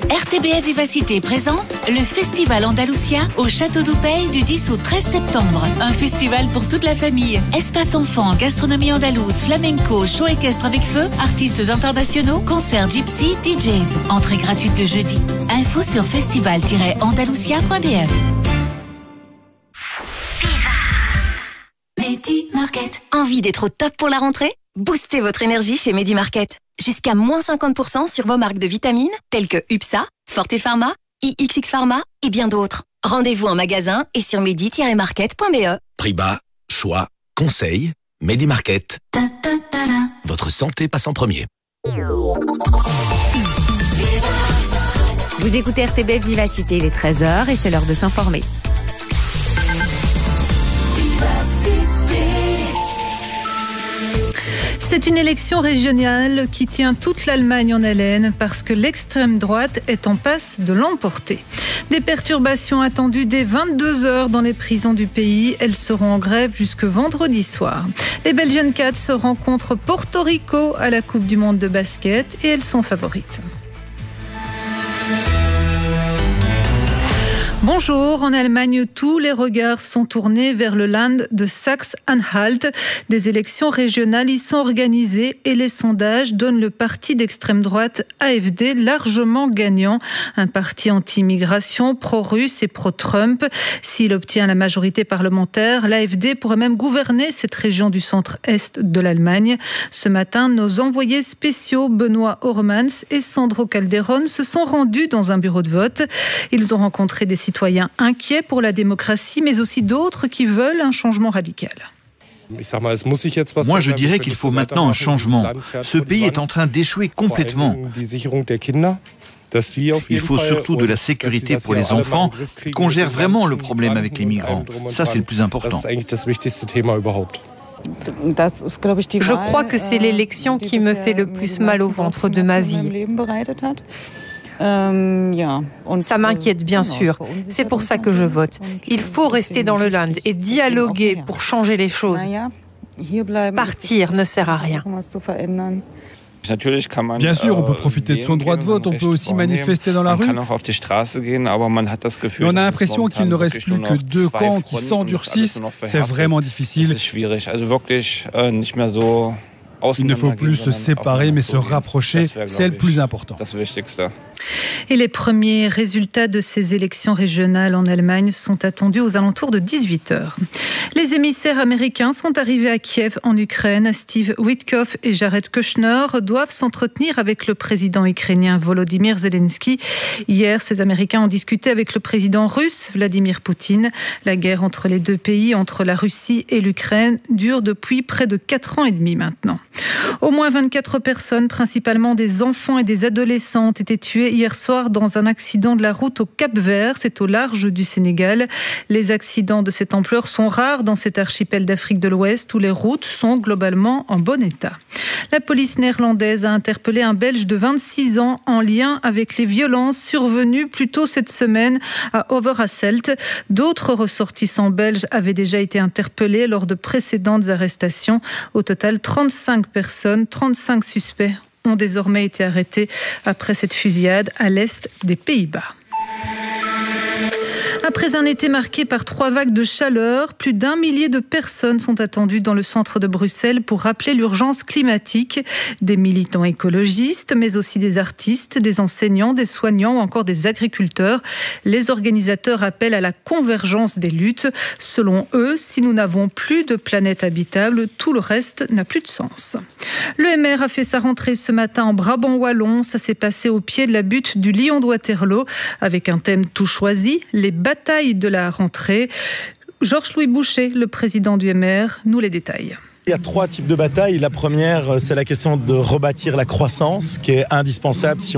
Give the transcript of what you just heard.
RTBF Vivacité présente le Festival Andalusia au Château d'Oupey du 10 au 13 septembre. Un festival pour toute la famille. Espace enfants, gastronomie andalouse, flamenco, show équestre avec feu, artistes internationaux, concerts gypsy, DJs. Entrée gratuite le jeudi. Info sur festival-andalusia.bf. Medi Market. Envie d'être au top pour la rentrée? Boostez votre énergie chez Medi Market. Jusqu'à moins 50% sur vos marques de vitamines telles que UPSA, Forte Pharma, IXX Pharma et bien d'autres. Rendez-vous en magasin et sur medi-market.be. Prix bas, choix, conseil, Medi Market. Votre santé passe en premier. Vous écoutez RTBF Vivacité, il est 13h et c'est l'heure de s'informer. C'est une élection régionale qui tient toute l'Allemagne en haleine parce que l'extrême droite est en passe de l'emporter. Des perturbations attendues dès 22h dans les prisons du pays. Elles seront en grève jusque vendredi soir. Les Belgian Cats rencontrent Porto Rico à la Coupe du Monde de basket et elles sont favorites. Bonjour, en Allemagne, tous les regards sont tournés vers le Land de Saxe-Anhalt. Des élections régionales y sont organisées et les sondages donnent le parti d'extrême droite AfD largement gagnant. Un parti anti-immigration, pro-russe et pro-Trump. S'il obtient la majorité parlementaire, l'AfD pourrait même gouverner cette région du centre-est de l'Allemagne. Ce matin, nos envoyés spéciaux Benoît Hormans et Sandro Calderon se sont rendus dans un bureau de vote. Ils ont rencontré des citoyens inquiets pour la démocratie, mais aussi d'autres qui veulent un changement radical. Moi, je dirais qu'il faut maintenant un changement. Ce pays est en train d'échouer complètement. Il faut surtout de la sécurité pour les enfants, qu'on gère vraiment le problème avec les migrants. Ça, c'est le plus important. Je crois que c'est l'élection qui me fait le plus mal au ventre de ma vie. Ça m'inquiète bien sûr. C'est pour ça que je vote. Il faut rester dans le Land et dialoguer pour changer les choses. Partir ne sert à rien. Bien sûr, on peut profiter de son droit de vote, on peut aussi manifester dans la rue. Mais on a l'impression qu'il ne reste plus que deux camps qui s'endurcissent. C'est vraiment difficile. Il ne faut plus se séparer, mais se rapprocher, c'est le plus important. Et les premiers résultats de ces élections régionales en Allemagne sont attendus aux alentours de 18h. Les émissaires américains sont arrivés à Kiev, en Ukraine. Steve Witkoff et Jared Kushner doivent s'entretenir avec le président ukrainien Volodymyr Zelensky. Hier, ces Américains ont discuté avec le président russe Vladimir Poutine. La guerre entre les deux pays, entre la Russie et l'Ukraine, dure depuis près de 4 ans et demi maintenant. Au moins 24 personnes, principalement des enfants et des adolescents, ont été tuées hier soir dans un accident de la route au Cap-Vert, c'est au large du Sénégal. Les accidents de cette ampleur sont rares dans cet archipel d'Afrique de l'Ouest où les routes sont globalement en bon état. La police néerlandaise a interpellé un Belge de 26 ans en lien avec les violences survenues plus tôt cette semaine à Overasselt. D'autres ressortissants belges avaient déjà été interpellés lors de précédentes arrestations. Au total, 35 personnes, 35 suspects ont désormais été arrêtés après cette fusillade à l'est des Pays-Bas. Après un été marqué par 3 vagues de chaleur, plus d'1 millier de personnes sont attendues dans le centre de Bruxelles pour rappeler l'urgence climatique. Des militants écologistes, mais aussi des artistes, des enseignants, des soignants ou encore des agriculteurs. Les organisateurs appellent à la convergence des luttes. Selon eux, si nous n'avons plus de planète habitable, tout le reste n'a plus de sens. L'EMR a fait sa rentrée ce matin en Brabant wallon. Ça s'est passé au pied de la butte du Lion de Waterloo avec un thème tout choisi, les bataille de la rentrée. Georges-Louis Boucher, le président du MR, nous les détaille. Il y a 3 types de batailles. La première, c'est la question de rebâtir la croissance, qui est indispensable si